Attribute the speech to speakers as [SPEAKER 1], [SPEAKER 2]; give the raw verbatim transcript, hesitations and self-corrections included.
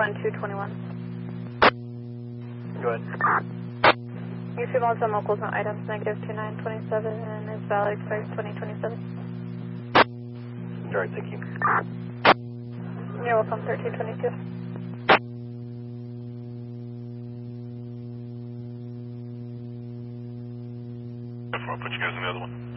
[SPEAKER 1] one two twenty-one.
[SPEAKER 2] Go ahead.
[SPEAKER 1] Your fuel mileage on locals and items negative two nine twenty-seven and is valid expires twenty twenty-seven.
[SPEAKER 2] All right, thank you.
[SPEAKER 1] You're welcome, thirteen twenty-two.
[SPEAKER 3] I'll put you guys on the other one.